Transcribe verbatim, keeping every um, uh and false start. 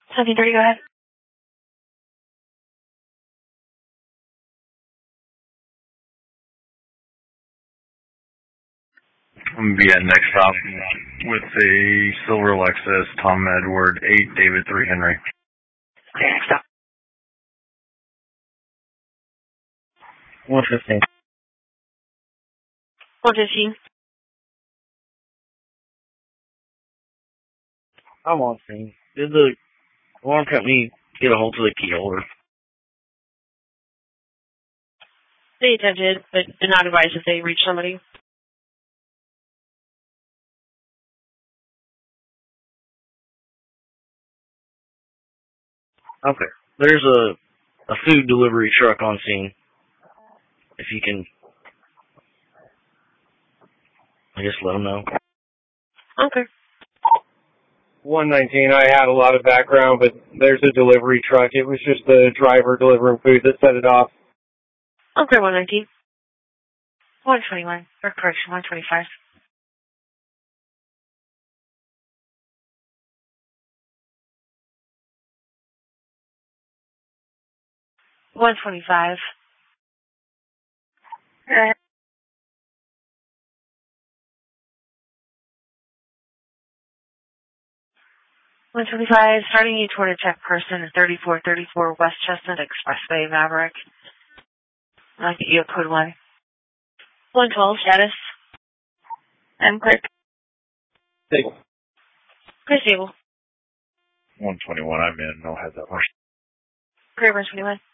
seventeen thirty, go ahead. I'm going to be at next stop with a silver Lexus, Tom Edward, eight, David, three, Henry. Okay, next stop. one fifteen. one fifteen. I'm on scene. Did the alarm company get a hold of the key holder? They attempted, but did not advise if they reached somebody. Okay. There's a, a food delivery truck on scene. If you can, I guess let them know. Okay. one nineteen, I had a lot of background, but there's a delivery truck. It was just the driver delivering food that set it off. Okay, one nineteen. one twenty-one. Or correction, one twenty-five. one twenty-five. Uh, one twenty-five, starting you toward a check person at thirty-four thirty-four West Chestnut Expressway, Maverick. I'll get you a code one. one twelve, status. I'm clear. Stable. Clear stable. one twenty-one, I'm in. No heads up. Clear one twenty-one.